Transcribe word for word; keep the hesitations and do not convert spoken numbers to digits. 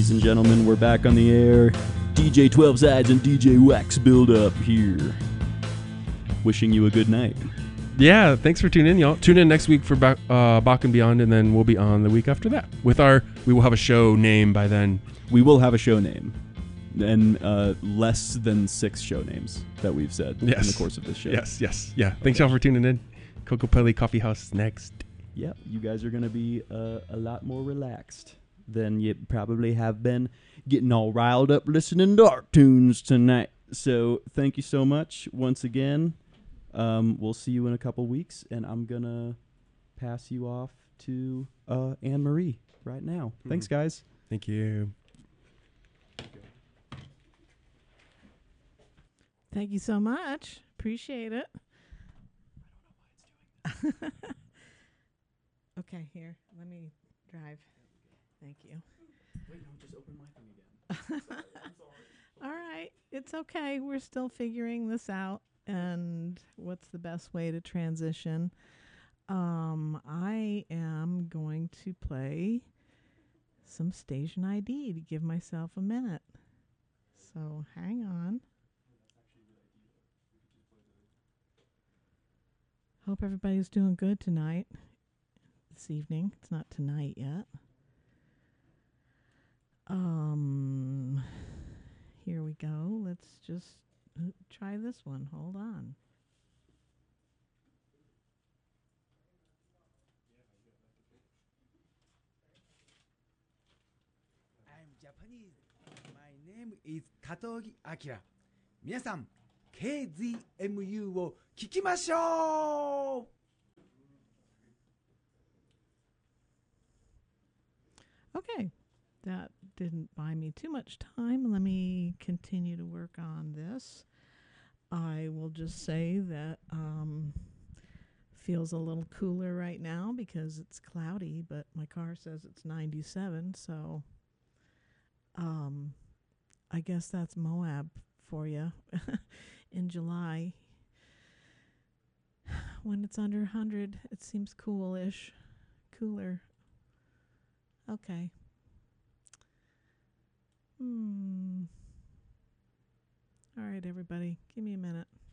ladies and gentlemen. We're back on the air. D J twelve Sides and D J Wax Build Up here. Wishing you a good night. Yeah, thanks for tuning in, y'all. Tune in next week for Bach, uh, Bach and Beyond, and then we'll be on the week after that. With our, we will have a show name by then. We will have a show name. And uh, less than six show names that we've said yes. in the course of this show. Yes, yes, yeah. Thanks, y'all, for tuning in. Coco Pelli Coffee House next. Yep, you guys are going to be uh, a lot more relaxed than you probably have been getting all riled up listening to art tunes tonight. So thank you so much once again. Um, we'll see you in a couple weeks, and I'm going to pass you off to uh, Anne-Marie right now. Mm-hmm. Thanks, guys. Thank you. Thank you so much. Appreciate it. Okay, here. Let me drive. Thank you. Wait, no, just open my thing again. All right. It's okay. We're still figuring this out and what's the best way to transition. Um, I am going to play some Station I D to give myself a minute. So hang on. Hope everybody's doing good tonight, this evening. It's not tonight yet. Um, here we go. Let's just uh, try this one. Hold on. I'm Japanese. My name is Katogi Akira. 皆さん ケーゼットエムユー を聞きましょう。 Okay, that didn't buy me too much time. Let me continue to work on this. I will just say that um, feels a little cooler right now because it's cloudy, but my car says it's ninety-seven, so um, I guess that's Moab for you. In July, when it's under one hundred, it seems cool-ish, cooler. Okay. Hmm. All right, everybody, give me a minute.